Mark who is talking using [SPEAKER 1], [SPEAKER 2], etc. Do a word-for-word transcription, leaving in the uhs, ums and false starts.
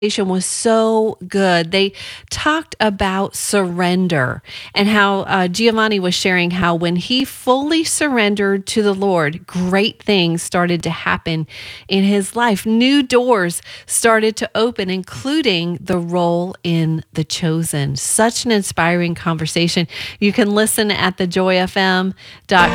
[SPEAKER 1] was so good. They talked about surrender and how uh, Giovanni was sharing how when he fully surrendered to the Lord, great things started to happen in his life. New doors started to open, including the role in The Chosen. Such an inspiring conversation. You can listen at the joy f m dot com.